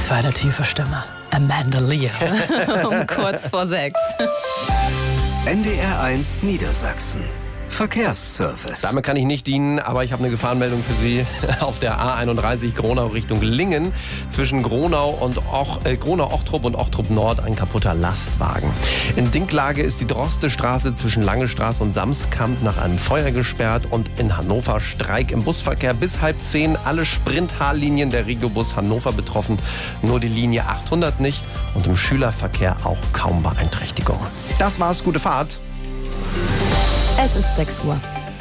für eine tiefe Stimme? Amanda Lear. Um kurz vor 6. NDR1 Niedersachsen. Verkehrsservice. Damit kann ich nicht dienen, aber ich habe eine Gefahrenmeldung für Sie. Auf der A31 Gronau Richtung Lingen zwischen Gronau-Ochtrup und Ochtrup Nord ein kaputter Lastwagen. In Dinklage ist die Droste-Straße zwischen Lange Straße und Samskamp nach einem Feuer gesperrt und in Hannover Streik im Busverkehr bis 9:30. Alle Sprint-H-Linien der Regiobus Hannover betroffen, nur die Linie 800 nicht und im Schülerverkehr auch kaum Beeinträchtigung. Das war's, gute Fahrt. Es ist 6 Uhr.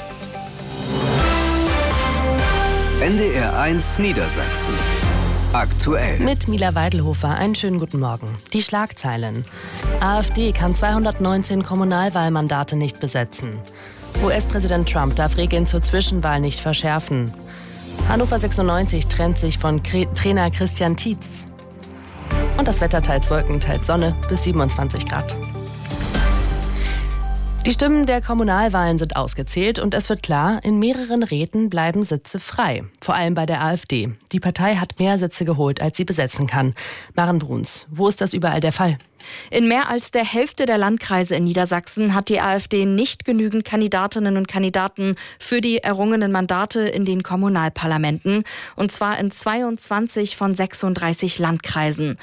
NDR1 Niedersachsen. Aktuell. Mit Mila Weidelhofer, einen schönen guten Morgen. Die Schlagzeilen. AfD kann 219 Kommunalwahlmandate nicht besetzen. US-Präsident Trump darf Regeln zur Zwischenwahl nicht verschärfen. Hannover 96 trennt sich von Trainer Christian Tietz. Und das Wetter teils Wolken, teils Sonne bis 27 Grad. Die Stimmen der Kommunalwahlen sind ausgezählt und es wird klar, in mehreren Räten bleiben Sitze frei. Vor allem bei der AfD. Die Partei hat mehr Sitze geholt, als sie besetzen kann. Maren Bruns, wo ist das überall der Fall? In mehr als der Hälfte der Landkreise in Niedersachsen hat die AfD nicht genügend Kandidatinnen und Kandidaten für die errungenen Mandate in den Kommunalparlamenten. Und zwar in 22 von 36 Landkreisen.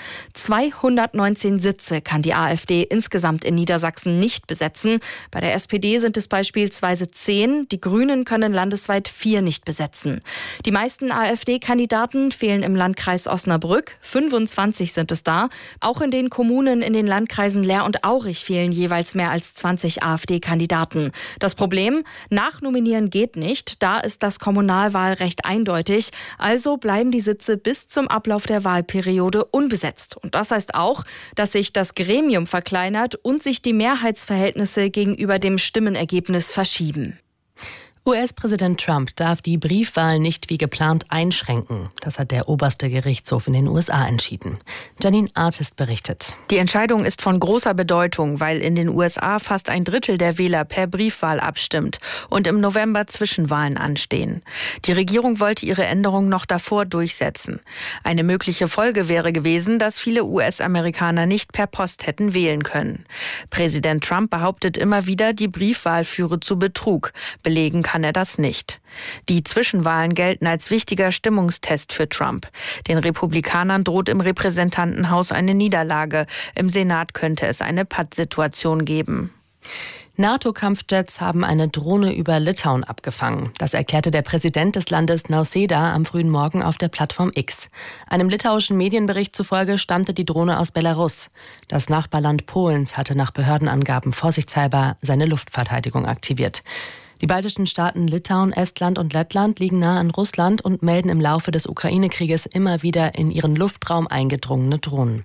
219 Sitze kann die AfD insgesamt in Niedersachsen nicht besetzen. Bei der SPD sind es beispielsweise 10. Die Grünen können landesweit 4 nicht besetzen. Die meisten AfD-Kandidaten fehlen im Landkreis Osnabrück. 25 sind es da. Auch in den Kommunen in den Landkreisen Leer und Aurich fehlen jeweils mehr als 20 AfD-Kandidaten. Das Problem? Nachnominieren geht nicht. Da ist das Kommunalwahlrecht eindeutig. Also bleiben die Sitze bis zum Ablauf der Wahlperiode unbesetzt. Und das heißt auch, dass sich das Gremium verkleinert und sich die Mehrheitsverhältnisse gegenüber dem Stimmenergebnis verschieben. US-Präsident Trump darf die Briefwahl nicht wie geplant einschränken. Das hat der oberste Gerichtshof in den USA entschieden. Janine Artist berichtet. Die Entscheidung ist von großer Bedeutung, weil in den USA fast ein Drittel der Wähler per Briefwahl abstimmt und im November Zwischenwahlen anstehen. Die Regierung wollte ihre Änderung noch davor durchsetzen. Eine mögliche Folge wäre gewesen, dass viele US-Amerikaner nicht per Post hätten wählen können. Präsident Trump behauptet immer wieder, die Briefwahl führe zu Betrug. Belegen kann er das nicht. Die Zwischenwahlen gelten als wichtiger Stimmungstest für Trump. Den Republikanern droht im Repräsentantenhaus eine Niederlage. Im Senat könnte es eine Pattsituation geben. NATO-Kampfjets haben eine Drohne über Litauen abgefangen. Das erklärte der Präsident des Landes Nausėda am frühen Morgen auf der Plattform X. Einem litauischen Medienbericht zufolge stammte die Drohne aus Belarus. Das Nachbarland Polens hatte nach Behördenangaben vorsichtshalber seine Luftverteidigung aktiviert. Die baltischen Staaten Litauen, Estland und Lettland liegen nah an Russland und melden im Laufe des Ukraine-Krieges immer wieder in ihren Luftraum eingedrungene Drohnen.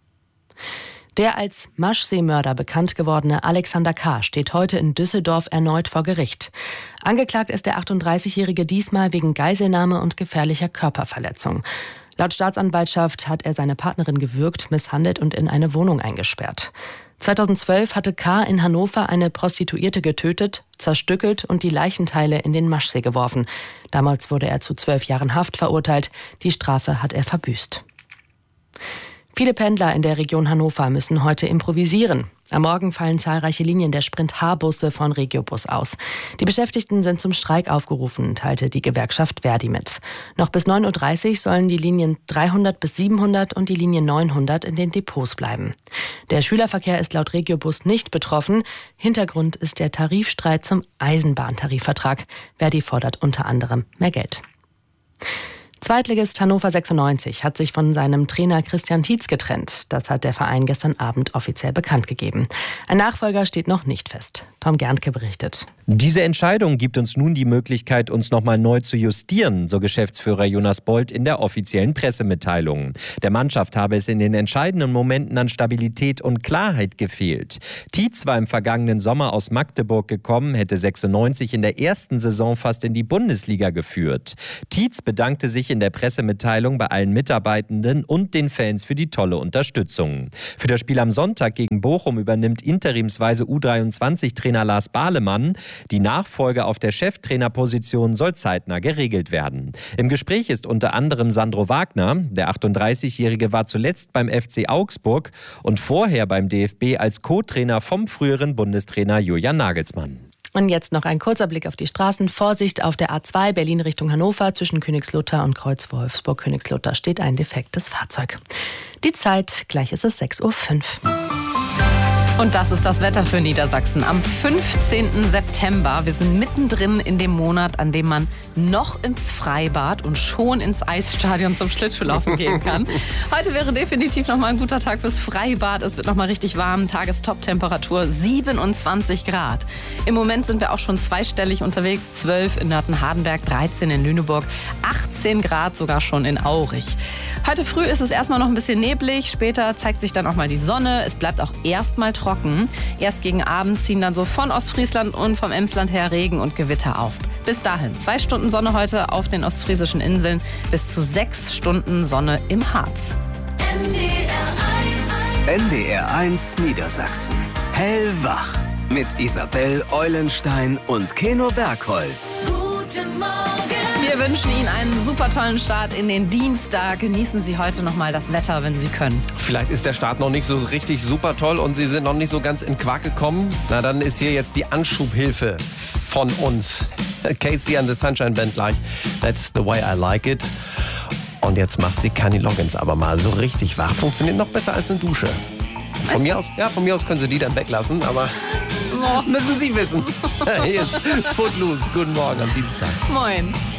Der als Maschsee-Mörder bekannt gewordene Alexander K. steht heute in Düsseldorf erneut vor Gericht. Angeklagt ist der 38-Jährige diesmal wegen Geiselnahme und gefährlicher Körperverletzung. Laut Staatsanwaltschaft hat er seine Partnerin gewürgt, misshandelt und in eine Wohnung eingesperrt. 2012 hatte K. in Hannover eine Prostituierte getötet, zerstückelt und die Leichenteile in den Maschsee geworfen. Damals wurde er zu 12 Jahren Haft verurteilt. Die Strafe hat er verbüßt. Viele Pendler in der Region Hannover müssen heute improvisieren. Am Morgen fallen zahlreiche Linien der Sprint-H-Busse von Regiobus aus. Die Beschäftigten sind zum Streik aufgerufen, teilte die Gewerkschaft Verdi mit. Noch bis 9:30 Uhr sollen die Linien 300 bis 700 und die Linie 900 in den Depots bleiben. Der Schülerverkehr ist laut Regiobus nicht betroffen. Hintergrund ist der Tarifstreit zum Eisenbahntarifvertrag. Verdi fordert unter anderem mehr Geld. Zweitligist Hannover 96 hat sich von seinem Trainer Christian Tietz getrennt. Das hat der Verein gestern Abend offiziell bekannt gegeben. Ein Nachfolger steht noch nicht fest. Tom Gerntke berichtet. Diese Entscheidung gibt uns nun die Möglichkeit, uns nochmal neu zu justieren, so Geschäftsführer Jonas Bold in der offiziellen Pressemitteilung. Der Mannschaft habe es in den entscheidenden Momenten an Stabilität und Klarheit gefehlt. Tietz war im vergangenen Sommer aus Magdeburg gekommen, hätte 96 in der ersten Saison fast in die Bundesliga geführt. Tietz bedankte sich in der Pressemitteilung bei allen Mitarbeitenden und den Fans für die tolle Unterstützung. Für das Spiel am Sonntag gegen Bochum übernimmt interimsweise U23-Trainer Bundestrainer Lars Bahlemann. Die Nachfolge auf der Cheftrainerposition soll zeitnah geregelt werden. Im Gespräch ist unter anderem Sandro Wagner. Der 38-Jährige war zuletzt beim FC Augsburg und vorher beim DFB als Co-Trainer vom früheren Bundestrainer Julian Nagelsmann. Und jetzt noch ein kurzer Blick auf die Straßen. Vorsicht auf der A2 Berlin Richtung Hannover. Zwischen Königslutter und Kreuz Wolfsburg-Königslutter steht ein defektes Fahrzeug. Die Zeit, gleich ist es 6:05 Uhr. Und das ist das Wetter für Niedersachsen am 15. September. Wir sind mittendrin in dem Monat, an dem man noch ins Freibad und schon ins Eisstadion zum Schlittschuhlaufen gehen kann. Heute wäre definitiv noch mal ein guter Tag fürs Freibad. Es wird noch mal richtig warm. Tagestop-Temperatur 27 Grad. Im Moment sind wir auch schon zweistellig unterwegs. 12 in Nörten-Hardenberg, 13 in Lüneburg, 18 Grad sogar schon in Aurich. Heute früh ist es erstmal noch ein bisschen neblig. Später zeigt sich dann auch mal die Sonne. Es bleibt auch erstmal trocken. Erst gegen Abend ziehen dann so von Ostfriesland und vom Emsland her Regen und Gewitter auf. Bis dahin 2 Stunden Sonne heute auf den ostfriesischen Inseln, bis zu 6 Stunden Sonne im Harz. NDR1 Niedersachsen. Hellwach mit Isabel Eulenstein und Keno Bergholz. Guten Morgen. Wir wünschen Ihnen einen super tollen Start in den Dienstag. Genießen Sie heute noch mal das Wetter, wenn Sie können. Vielleicht ist der Start noch nicht so richtig super toll und Sie sind noch nicht so ganz in Quark gekommen. Na, dann ist hier jetzt die Anschubhilfe von uns. Casey and the Sunshine Band like That's the way I like it. Und jetzt macht sie Kenny Loggins aber mal so richtig wach. Funktioniert noch besser als eine Dusche. Von mir aus können Sie die dann weglassen, aber müssen Sie wissen. Hier ist Footloose. Guten Morgen am Dienstag. Moin.